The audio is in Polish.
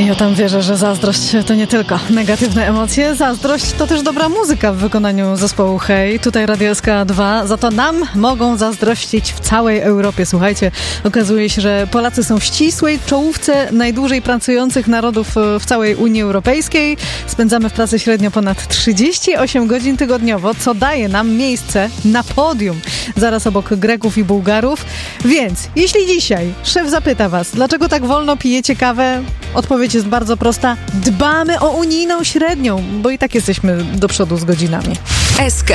Ja tam wierzę, że zazdrość to nie tylko negatywne emocje. Zazdrość to też dobra muzyka w wykonaniu zespołu Hej. Tutaj Radio SK2. Za to nam mogą zazdrościć w całej Europie. Słuchajcie, okazuje się, że Polacy są w ścisłej czołówce najdłużej pracujących narodów w całej Unii Europejskiej. Spędzamy w pracy średnio ponad 38 godzin tygodniowo, co daje nam miejsce na podium, zaraz obok Greków i Bułgarów. Więc jeśli dzisiaj szef zapyta was, dlaczego tak wolno pijecie kawę, odpowiedź jest bardzo prosta. Dbamy o unijną średnią, bo i tak jesteśmy do przodu z godzinami. SK